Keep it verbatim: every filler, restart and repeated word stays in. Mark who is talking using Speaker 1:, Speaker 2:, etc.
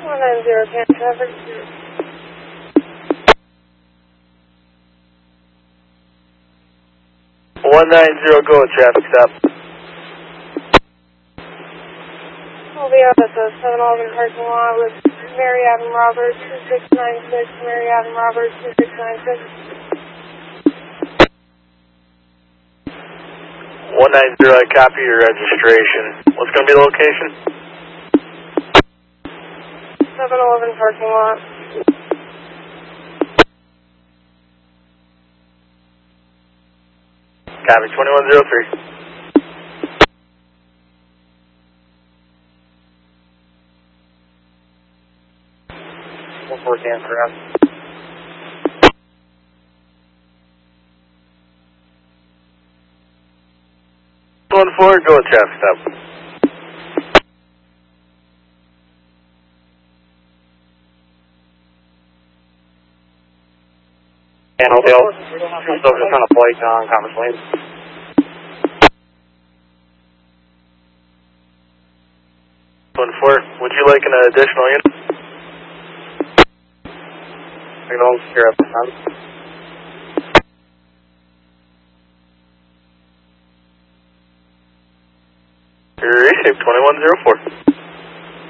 Speaker 1: one nine zero, can traffic.
Speaker 2: one nine zero, go with traffic stop.
Speaker 1: We'll be up at the seven eleven parking lot with Mary Adam Roberts, two six nine six, Mary Adam Roberts, two six nine six.
Speaker 2: one nine zero, I copy your registration. What's going to be the location?
Speaker 1: seven eleven parking lot.
Speaker 2: Copy, twenty-one zero three. one four Dan correct. one four, go with traffic stop. And Hotel, still just on a plate on Commerce Lane. one four, would you like an additional unit? Signal, here at the sun. You're received, twenty-one zero four.